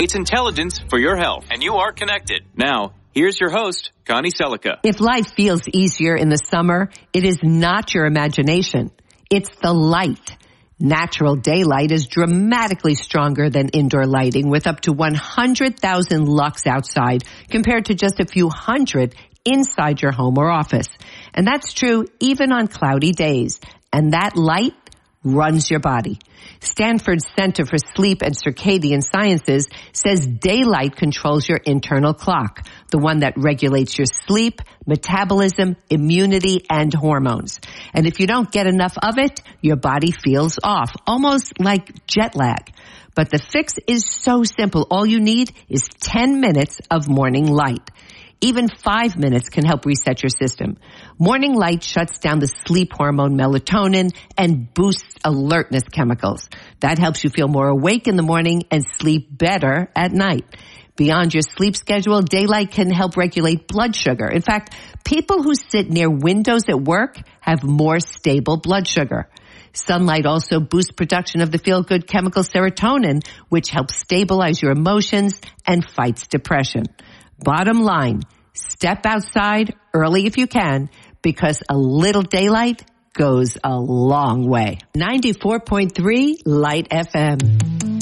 It's intelligence for your health, and you are connected. Now, here's your host, Connie Selica. If life feels easier in the summer, it is not your imagination. It's the light. Natural daylight is dramatically stronger than indoor lighting, with up to 100,000 lux outside compared to just a few hundred inside your home or office. And that's true even on cloudy days. And that light runs your body. Stanford's Center for Sleep and Circadian Sciences says daylight controls your internal clock, the one that regulates your sleep, metabolism, immunity, and hormones. And if you don't get enough of it, your body feels off, almost like jet lag. But the fix is so simple. All you need is 10 minutes of morning light. Even 5 minutes can help reset your system. Morning light shuts down the sleep hormone melatonin and boosts alertness chemicals. That helps you feel more awake in the morning and sleep better at night. Beyond your sleep schedule, daylight can help regulate blood sugar. In fact, people who sit near windows at work have more stable blood sugar. Sunlight also boosts production of the feel-good chemical serotonin, which helps stabilize your emotions and fights depression. Bottom line, step outside early if you can, because a little daylight goes a long way. 94.3 Light FM.